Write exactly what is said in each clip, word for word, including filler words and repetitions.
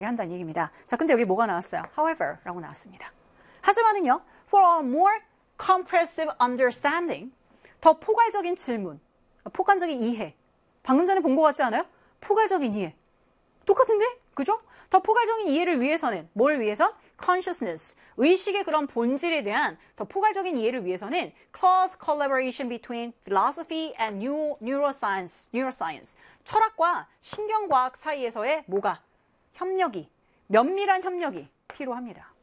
한다는 얘기입니다. 자, 근데 여기 뭐가 나왔어요? however 라고 나왔습니다. 하지만은요, for a more comprehensive understanding, 더 포괄적인 질문, 포괄적인 이해. 방금 전에 본 것 같지 않아요? 포괄적인 이해. 똑같은데? 그죠? 더 포괄적인 이해를 위해서는, 뭘 위해선? consciousness, 의식의 그런 본질에 대한 더 포괄적인 이해를 위해서는 close collaboration between philosophy and new, neuroscience, neuroscience, 철학과 신경과학 사이에서의 뭐가? 협력이, 면밀한 협력이 필요합니다.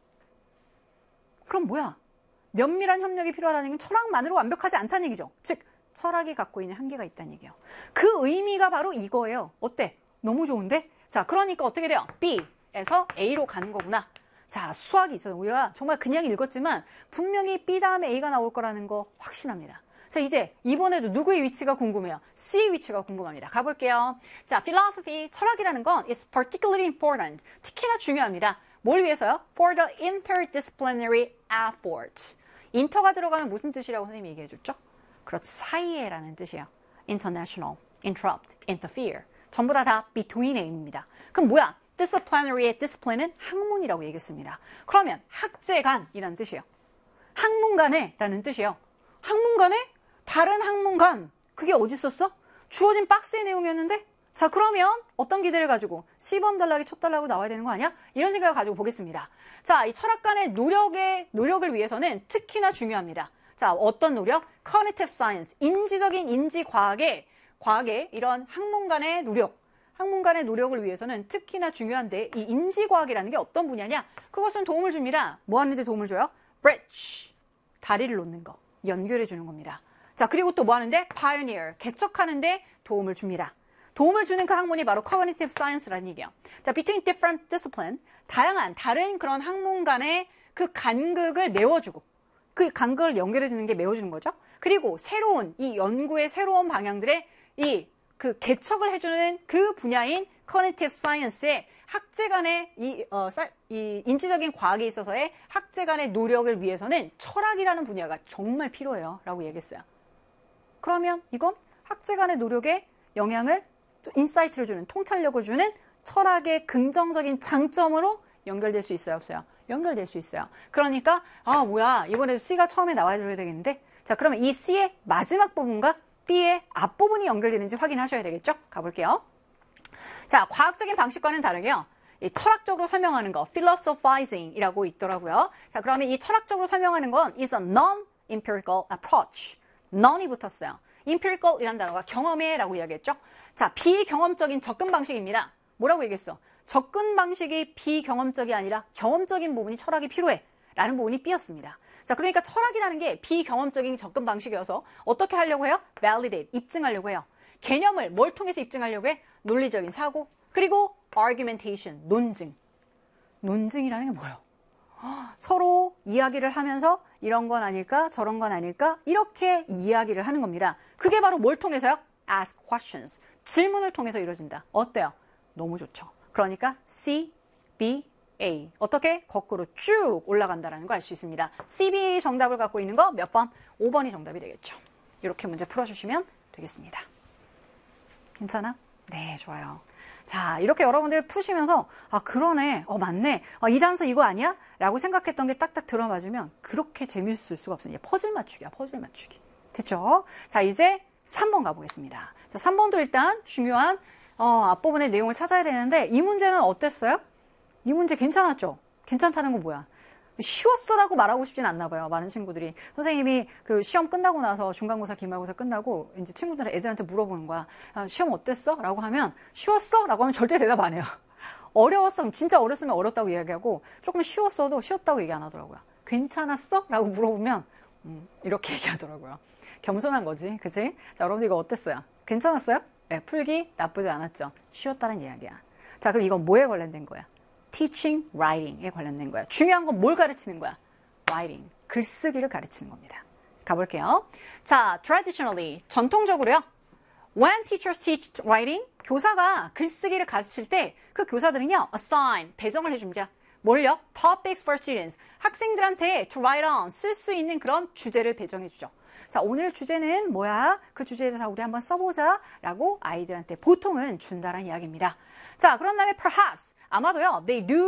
그럼 뭐야? 면밀한 협력이 필요하다는 건 철학만으로 완벽하지 않다는 얘기죠. 즉, 철학이 갖고 있는 한계가 있다는 얘기예요. 그 의미가 바로 이거예요. 어때? 너무 좋은데? 자, 그러니까 어떻게 돼요? B에서 A로 가는 거구나. 자, 수학이 있어요. 우리가 정말 그냥 읽었지만 분명히 B 다음에 A가 나올 거라는 거 확신합니다. 자, 이제 이번에도 누구의 위치가 궁금해요? C의 위치가 궁금합니다. 가볼게요. 자, philosophy, 철학이라는 건 is particularly important. 특히나 중요합니다. 뭘 위해서요? For the interdisciplinary effort. 인터가 들어가면 무슨 뜻이라고 선생님이 얘기해 줬죠? 그렇죠. 사이에라는 뜻이에요. International, interrupt, interfere. 전부 다 다 between입니다. 그럼 뭐야? disciplinary의 discipline은 학문이라고 얘기했습니다. 그러면 학제간이라는 뜻이에요. 학문간에라는 뜻이에요. 학문간에? 다른 학문간. 그게 어디 있었어? 주어진 박스의 내용이었는데? 자, 그러면 어떤 기대를 가지고 C번 단락이 첫 단락으로 나와야 되는 거 아니야? 이런 생각을 가지고 보겠습니다. 자, 이 철학간의 노력의, 노력을 위해서는 특히나 중요합니다. 자, 어떤 노력? Cognitive Science, 인지적인 인지과학의, 과학의 이런 학문간의 노력, 학문간의 노력을 위해서는 특히나 중요한데 이 인지과학이라는 게 어떤 분야냐? 그것은 도움을 줍니다. 뭐 하는데 도움을 줘요? Bridge, 다리를 놓는 거, 연결해 주는 겁니다. 자, 그리고 또 뭐 하는데? Pioneer, 개척하는데 도움을 줍니다. 도움을 주는 그 학문이 바로 Cognitive Science라는 얘기예요. 자, between different discipline, 다양한 다른 그런 학문 간의 그 간극을 메워주고 그 간극을 연결해 주는 게 메워주는 거죠. 그리고 새로운 이 연구의 새로운 방향들의 이 그 개척을 해주는 그 분야인 Cognitive Science의 학제 간의 이, 어, 이 인지적인 과학에 있어서의 학제 간의 노력을 위해서는 철학이라는 분야가 정말 필요해요. 라고 얘기했어요. 그러면 이건 학제 간의 노력에 영향을, 인사이트를 주는, 통찰력을 주는 철학의 긍정적인 장점으로 연결될 수 있어요? 없어요? 연결될 수 있어요. 그러니까 아 뭐야 이번에도 C가 처음에 나와줘야 되겠는데 자 그러면 이 C의 마지막 부분과 B의 앞부분이 연결되는지 확인하셔야 되겠죠? 가볼게요. 자, 과학적인 방식과는 다르게요. 이 철학적으로 설명하는 거, philosophizing 이라고 있더라고요. 자, 그러면 이 철학적으로 설명하는 건 is a non-empirical approach. non이 붙었어요. empirical 이라는 단어가 경험에 라고 이야기했죠. 자, 비경험적인 접근 방식입니다. 뭐라고 얘기했어? 접근 방식이 비경험적이 아니라 경험적인 부분이 철학이 필요해. 라는 부분이 B였습니다. 자, 그러니까 철학이라는 게 비경험적인 접근 방식이어서 어떻게 하려고 해요? validate, 입증하려고 해요. 개념을 뭘 통해서 입증하려고 해? 논리적인 사고, 그리고 argumentation, 논증. 논증이라는 게 뭐예요? 서로 이야기를 하면서 이런 건 아닐까, 저런 건 아닐까, 이렇게 이야기를 하는 겁니다. 그게 바로 뭘 통해서요? ask questions, 질문을 통해서 이루어진다. 어때요? 너무 좋죠. 그러니까 C, B, A. 어떻게? 거꾸로 쭉 올라간다는 걸 알 수 있습니다. C, B, A 정답을 갖고 있는 거 몇 번? 오 번이 정답이 되겠죠. 이렇게 문제 풀어주시면 되겠습니다. 괜찮아? 네, 좋아요. 자, 이렇게 여러분들 푸시면서 아, 그러네. 어, 맞네. 아, 이 단서 이거 아니야? 라고 생각했던 게 딱딱 들어맞으면 그렇게 재미있을 수가 없어요. 퍼즐 맞추기야, 퍼즐 맞추기. 됐죠? 자, 이제 삼 번 가보겠습니다. 자, 삼 번도 일단 중요한 어, 앞부분의 내용을 찾아야 되는데 이 문제는 어땠어요? 이 문제 괜찮았죠? 괜찮다는 건 뭐야? 쉬웠어라고 말하고 싶진 않나 봐요. 많은 친구들이. 선생님이 그 시험 끝나고 나서 중간고사, 기말고사 끝나고 이제 친구들 애들한테 물어보는 거야. 아, 시험 어땠어? 라고 하면 쉬웠어? 라고 하면 절대 대답 안 해요. 어려웠어? 진짜 어렸으면 어렵다고 이야기하고 조금 쉬웠어도 쉬웠다고 얘기 안 하더라고요. 괜찮았어? 라고 물어보면 음, 이렇게 얘기하더라고요. 겸손한 거지. 그치? 자, 여러분들 이거 어땠어요? 괜찮았어요? 네, 풀기 나쁘지 않았죠. 쉬웠다는 이야기야. 자, 그럼 이건 뭐에 관련된 거야? teaching, writing에 관련된 거야. 중요한 건 뭘 가르치는 거야? writing, 글쓰기를 가르치는 겁니다. 가볼게요. 자, traditionally, 전통적으로요. When teachers teach writing, 교사가 글쓰기를 가르칠 때 그 교사들은요, assign, 배정을 해줍니다. 뭘요? topics for students, 학생들한테 to write on, 쓸 수 있는 그런 주제를 배정해주죠. 자, 오늘 주제는 뭐야? 그 주제에 대해서 우리 한번 써보자 라고 아이들한테 보통은 준다는 이야기입니다. 자, 그런 다음에 perhaps, 아마도요, they do